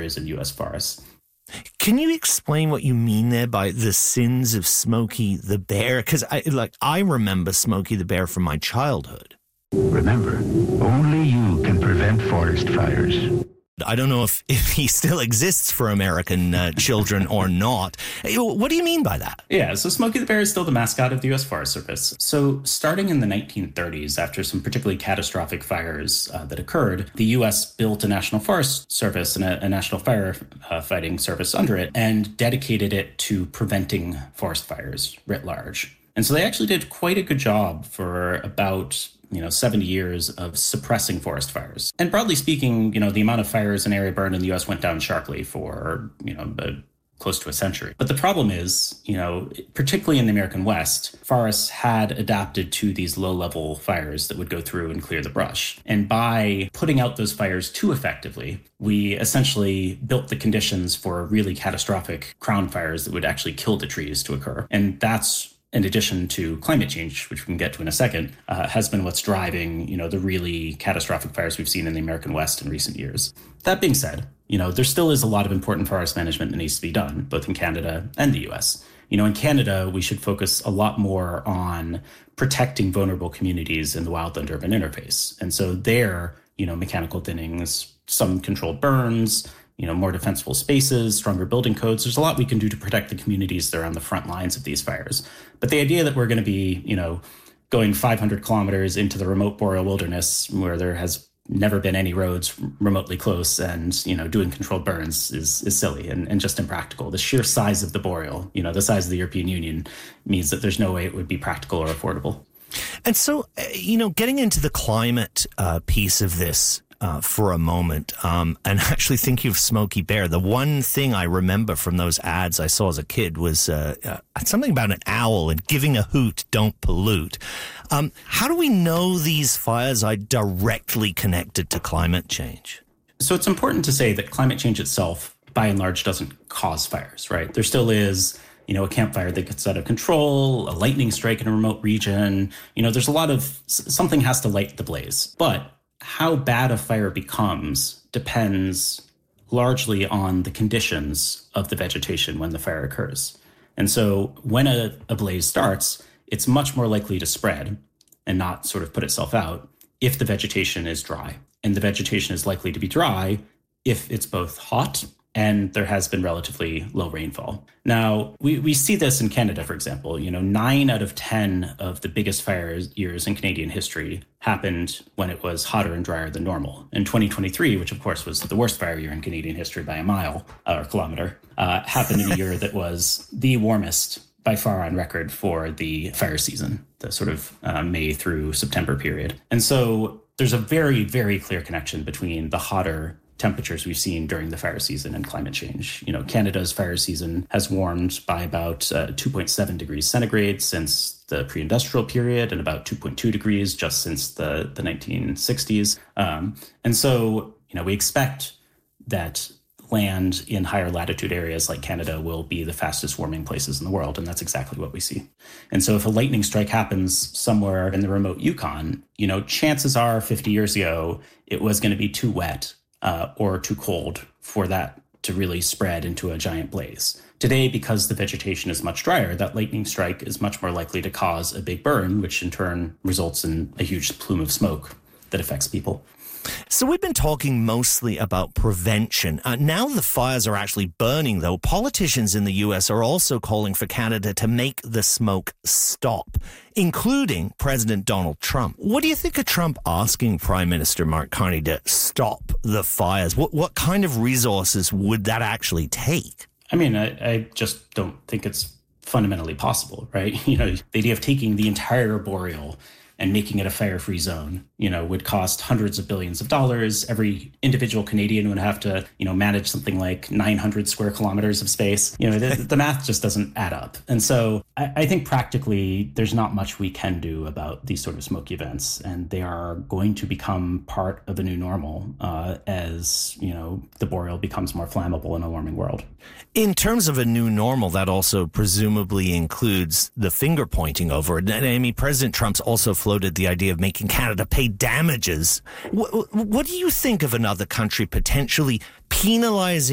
areas in U.S. forests. Can you explain what you mean there by the sins of Smokey the Bear? Because I remember Smokey the Bear from my childhood. Remember, only you can prevent forest fires. I don't know if he still exists for American children or not. What do you mean by that? Yeah, so Smokey the Bear is still the mascot of the U.S. Forest Service. So starting in the 1930s, after some particularly catastrophic fires that occurred, the U.S. built a National Forest Service and a National Fire Fighting Service under it and dedicated it to preventing forest fires writ large. And so they actually did quite a good job for about 70 years of suppressing forest fires. And broadly speaking, the amount of fires an area burned in the U.S. went down sharply for, close to a century. But the problem is, particularly in the American West, forests had adapted to these low-level fires that would go through and clear the brush. And by putting out those fires too effectively, we essentially built the conditions for really catastrophic crown fires that would actually kill the trees to occur. And that's, in addition to climate change, which we can get to in a second, has been what's driving, the really catastrophic fires we've seen in the American West in recent years. That being said, there still is a lot of important forest management that needs to be done, both in Canada and the US. In Canada, we should focus a lot more on protecting vulnerable communities in the wildland-urban interface. And so there, mechanical thinnings, some controlled burns, more defensible spaces, stronger building codes. There's a lot we can do to protect the communities that are on the front lines of these fires. But the idea that we're going to be, going 500 kilometers into the remote boreal wilderness where there has never been any roads remotely close and, doing controlled burns is silly and just impractical. The sheer size of the boreal, the size of the European Union means that there's no way it would be practical or affordable. And so, getting into the climate piece of this, for a moment, and actually thinking of Smokey Bear, the one thing I remember from those ads I saw as a kid was something about an owl and giving a hoot, don't pollute. How do we know these fires are directly connected to climate change? So it's important to say that climate change itself, by and large, doesn't cause fires, right? There still is a campfire that gets out of control, a lightning strike in a remote region. There's a lot of something has to light the blaze. But how bad a fire becomes depends largely on the conditions of the vegetation when the fire occurs. And so when a blaze starts, it's much more likely to spread and not sort of put itself out if the vegetation is dry. And the vegetation is likely to be dry if it's both hot and there has been relatively low rainfall. Now, we see this in Canada, for example. 9 out of 10 of the biggest fire years in Canadian history happened when it was hotter and drier than normal. In 2023, which of course was the worst fire year in Canadian history by a mile or kilometer, happened in a year that was the warmest by far on record for the fire season, the sort of May through September period. And so there's a very, very clear connection between the hotter temperatures we've seen during the fire season and climate change. Canada's fire season has warmed by about 2.7 degrees centigrade since the pre-industrial period and about 2.2 degrees just since the 1960s. And so, we expect that land in higher latitude areas like Canada will be the fastest warming places in the world. And that's exactly what we see. And so if a lightning strike happens somewhere in the remote Yukon, chances are 50 years ago, it was going to be too wet or too cold for that to really spread into a giant blaze. Today, because the vegetation is much drier, that lightning strike is much more likely to cause a big burn, which in turn results in a huge plume of smoke that affects people. So we've been talking mostly about prevention. Now the fires are actually burning, though. Politicians in the U.S. are also calling for Canada to make the smoke stop, including President Donald Trump. What do you think of Trump asking Prime Minister Mark Carney to stop the fires? What kind of resources would that actually take? I mean, I just don't think it's fundamentally possible, right? The idea of taking the entire boreal and making it a fire-free zone, would cost hundreds of billions of dollars. Every individual Canadian would have to, manage something like 900 square kilometers of space. The math just doesn't add up. And so I think practically there's not much we can do about these sort of smoke events. And they are going to become part of a new normal as, the boreal becomes more flammable in a warming world. In terms of a new normal, that also presumably includes the finger pointing over it. I mean, President Trump's also floated the idea of making Canada pay damages. What do you think of another country potentially penalizing